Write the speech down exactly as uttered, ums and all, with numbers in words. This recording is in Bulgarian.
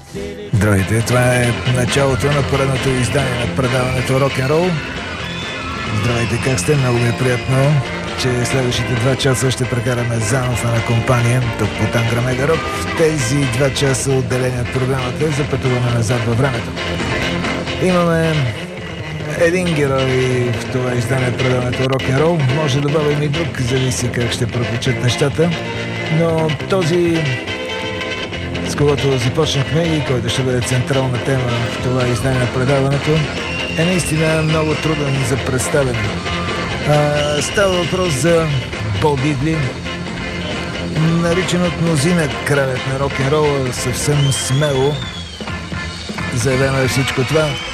Здравейте, това е началото на поредното издание на предаването Рок-н-рол. Здравейте, как сте? Много ми е приятно, че следващите два часа ще прекараме заедно в една компания тук по Тангра Мега Рок. В тези два часа отделени от програмата за пътуване назад във времето. Имаме един герой в това издание предаването Рок-н-рол. Може да добавим и друг, зависи как ще протечат нещата. Но този, с когото започнахме и който ще бъде централна тема в това издание на предаването, е наистина много труден за представяне. А, става въпрос за Бо Дидли, наричан от мнозина кралят на рок-н-рола, съвсем смело заявено е всичко това.